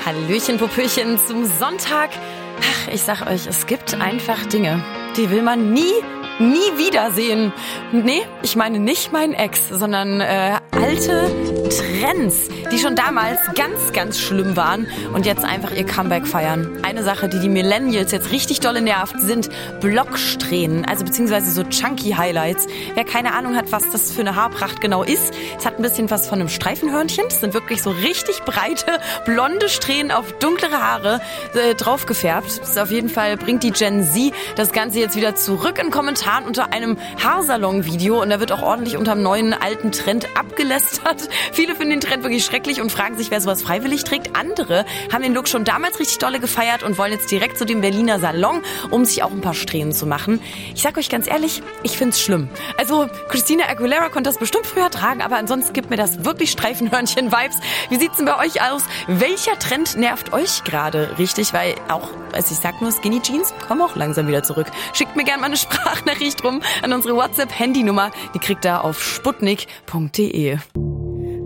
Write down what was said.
Hallöchen, Popöchen zum Sonntag. Ach, ich sag euch, es gibt einfach Dinge, die will man nie wiedersehen. Nee, ich meine nicht meinen Ex, sondern alte Trends, die schon damals ganz schlimm waren und jetzt einfach ihr Comeback feiern. Eine Sache, die Millennials jetzt richtig dolle nervt, sind Blocksträhnen, also beziehungsweise so Chunky Highlights. Wer keine Ahnung hat, was das für eine Haarpracht genau ist, es hat ein bisschen was von einem Streifenhörnchen. Es sind wirklich so richtig breite, blonde Strähnen auf dunklere Haare drauf gefärbt. Das auf jeden Fall bringt die Gen Z das Ganze jetzt wieder zurück in Kommentaren unter einem Haarsalon-Video und da wird auch ordentlich unterm neuen alten Trend abgelästert. Viele finden den Trend wirklich schrecklich und fragen sich, wer sowas freiwillig trägt. Andere haben den Look schon damals richtig dolle gefeiert und wollen jetzt direkt zu dem Berliner Salon, um sich auch ein paar Strähnen zu machen. Ich sag euch ganz ehrlich, ich find's schlimm. Also Christina Aguilera konnte das bestimmt früher tragen, aber ansonsten gibt mir das wirklich Streifenhörnchen-Vibes. Wie sieht's denn bei euch aus? Welcher Trend nervt euch gerade richtig? Weil auch, also ich sag nur, Skinny Jeans kommen auch langsam wieder zurück. Schickt mir gerne mal eine Sprachnachricht rum an unsere WhatsApp-Handynummer. Die kriegt ihr auf sputnik.de.